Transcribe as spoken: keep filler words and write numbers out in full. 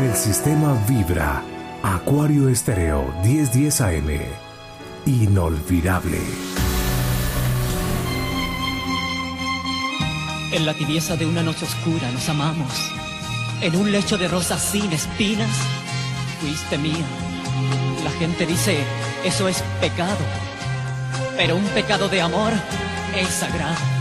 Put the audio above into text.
el sistema Vibra. Acuario Estéreo diez diez A M. Inolvidable. En la tibieza de una noche oscura nos amamos. En un lecho de rosas sin espinas, fuiste mía. La gente dice, eso es pecado. Pero un pecado de amor es sagrado.